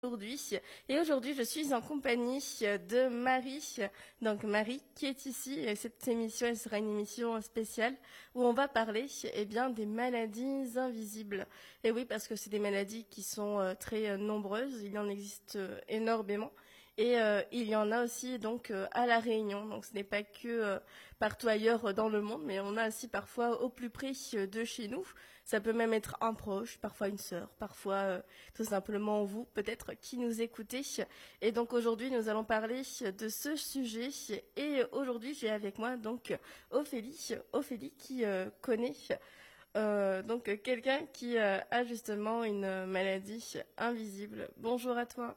Aujourd'hui. Et aujourd'hui, je suis en compagnie de Marie. Donc Marie qui est ici. Et cette émission, elle sera une émission spéciale où on va parler bien, des maladies invisibles. Et oui, parce que c'est des maladies qui sont très nombreuses. Il y en existe énormément. Et il y en a aussi donc à La Réunion. Donc ce n'est pas que partout ailleurs dans le monde, mais on a aussi parfois au plus près de chez nous. Ça peut même être un proche, parfois une sœur, parfois tout simplement vous, peut-être, qui nous écoutez. Et donc aujourd'hui, nous allons parler de ce sujet. Et aujourd'hui, j'ai avec moi donc Ophélie qui connaît donc quelqu'un qui a justement une maladie invisible. Bonjour à toi.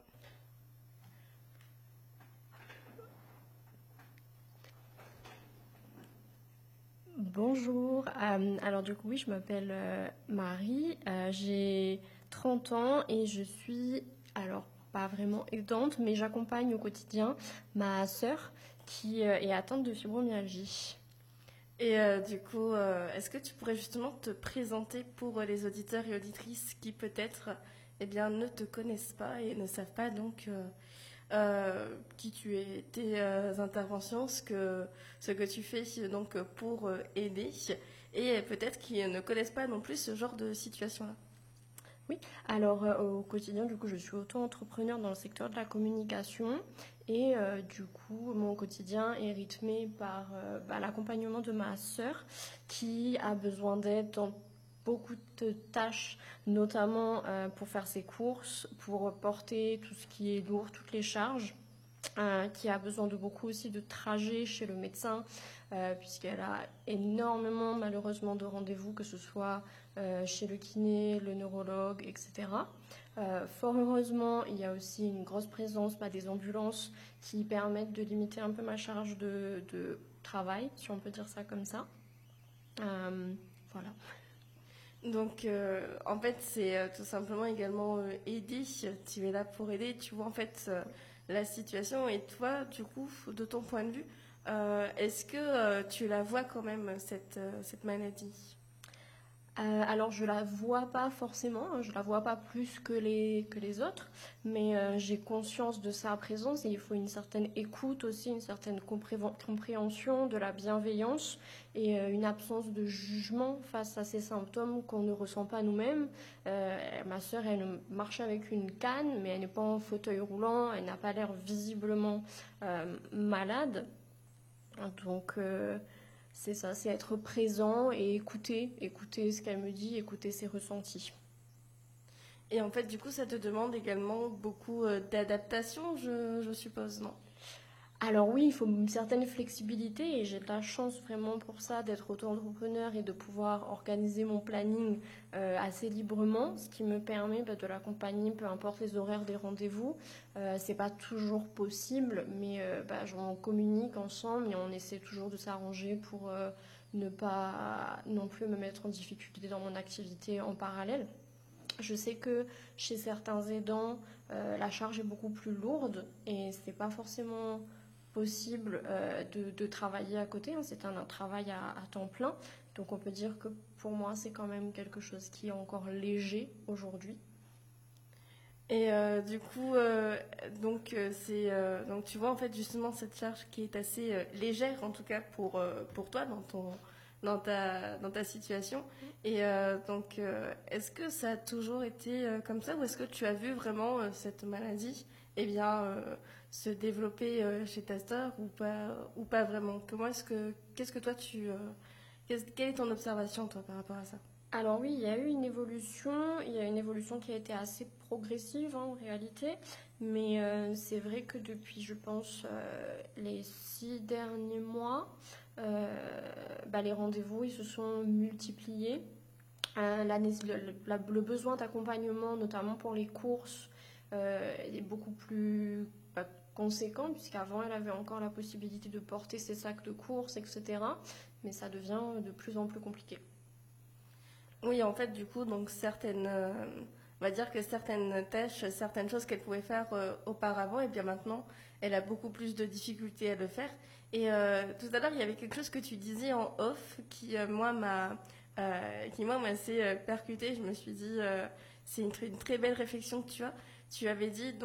Bonjour, alors du coup oui, je m'appelle Marie, j'ai 30 ans et je suis, alors pas vraiment aidante, mais j'accompagne au quotidien ma sœur qui est atteinte de fibromyalgie. Et du coup, est-ce que tu pourrais justement te présenter pour les auditeurs et auditrices qui peut-être ne te connaissent pas et ne savent pas donc qui tu es, tes interventions, ce que tu fais donc pour aider et peut-être qui ne connaissent pas non plus ce genre de situation-là. Oui, alors au quotidien du coup je suis auto-entrepreneur dans le secteur de la communication et du coup mon quotidien est rythmé par l'accompagnement de ma sœur qui a besoin d'aide dans beaucoup de tâches, notamment pour faire ses courses, pour porter tout ce qui est lourd, toutes les charges. Qui a besoin de beaucoup aussi de trajets chez le médecin, puisqu'elle a énormément malheureusement de rendez-vous, que ce soit chez le kiné, le neurologue, etc. Fort heureusement, il y a aussi une grosse présence des ambulances qui permettent de limiter un peu ma charge de travail, si on peut dire ça comme ça. Voilà. Donc, en fait, c'est tout simplement également aider. Tu es là pour aider. Tu vois, en fait, la situation. Et toi, du coup, de ton point de vue, est-ce que tu la vois quand même, cette maladie? Alors je la vois pas forcément, hein, je la vois pas plus que les autres, mais j'ai conscience de sa présence et il faut une certaine écoute aussi, une certaine compréhension, de la bienveillance et une absence de jugement face à ces symptômes qu'on ne ressent pas nous-mêmes. Ma sœur, elle marche avec une canne, mais elle n'est pas en fauteuil roulant, elle n'a pas l'air visiblement malade. Donc c'est ça, c'est être présent et écouter ce qu'elle me dit, écouter ses ressentis. Et en fait, du coup, ça te demande également beaucoup d'adaptation, je suppose, non? Alors oui, il faut une certaine flexibilité et j'ai de la chance vraiment pour ça d'être auto-entrepreneur et de pouvoir organiser mon planning assez librement, ce qui me permet de l'accompagner, peu importe les horaires des rendez-vous. C'est pas toujours possible, mais on communique ensemble et on essaie toujours de s'arranger pour ne pas non plus me mettre en difficulté dans mon activité en parallèle. Je sais que chez certains aidants, la charge est beaucoup plus lourde et c'est pas forcément possible de travailler à côté, hein. C'est un travail à temps plein. Donc on peut dire que pour moi, c'est quand même quelque chose qui est encore léger aujourd'hui. Et du coup, donc tu vois en fait justement cette charge qui est assez légère en tout cas pour toi dans ta situation. Et est-ce que ça a toujours été comme ça ou est-ce que tu as vu vraiment cette maladie se développer chez ta sœur ou pas vraiment? Qu'est-ce que toi quelle est ton observation toi par rapport à ça? Alors oui, il y a une évolution qui a été assez progressive, hein, en réalité, mais c'est vrai que depuis, je pense, les 6 derniers mois, les rendez-vous ils se sont multipliés. Le besoin d'accompagnement, notamment pour les courses, est beaucoup plus conséquent, puisqu'avant elle avait encore la possibilité de porter ses sacs de courses, etc. Mais ça devient de plus en plus compliqué. Oui, en fait, du coup, donc on va dire que certaines tâches, certaines choses qu'elle pouvait faire auparavant, et bien maintenant, elle a beaucoup plus de difficultés à le faire. Et tout à l'heure, il y avait quelque chose que tu disais en off qui moi m'a assez percuté. Je me suis dit, c'est une très belle réflexion que tu as. Tu avais dit